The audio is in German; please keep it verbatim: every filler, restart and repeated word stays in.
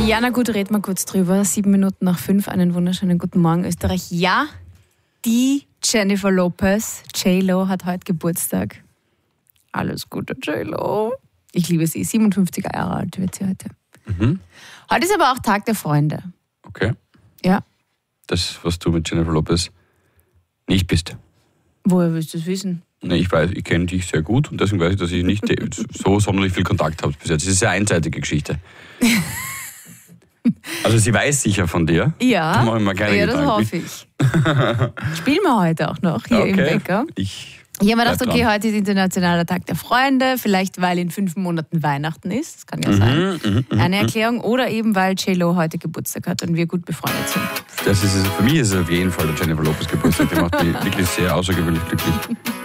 Ja, na gut, reden wir kurz drüber. Sieben Minuten nach fünf, einen wunderschönen guten Morgen, Österreich. Ja, die Jennifer Lopez, J-Lo, hat heute Geburtstag. Alles Gute, J-Lo. Ich liebe sie. siebenundfünfzig Jahre alt wird sie heute. Mhm. Heute ist aber auch Tag der Freunde. Okay. Ja. Das, was du mit Jennifer Lopez nicht bist. Woher willst du es wissen? Nee, ich weiß, ich kenne dich sehr gut und deswegen weiß ich, dass ich nicht so sonderlich viel Kontakt habe bis jetzt. Das ist eine einseitige Geschichte. Also sie weiß sicher von dir. Ja, da mache ich mir keine ja das Gedanken. hoffe ich. Spielen wir heute auch noch hier Okay. im Wecker. Ich, Ich habe mir gedacht, bleib okay, dran. heute ist Internationaler Tag der Freunde, vielleicht weil in fünf Monaten Weihnachten ist, das kann ja sein, Mhm, mhm, eine Erklärung, oder eben weil J-Lo heute Geburtstag hat und wir gut befreundet sind. Das ist es, für mich ist es auf jeden Fall der Jennifer Lopez Geburtstag. Die macht mich wirklich sehr außergewöhnlich glücklich.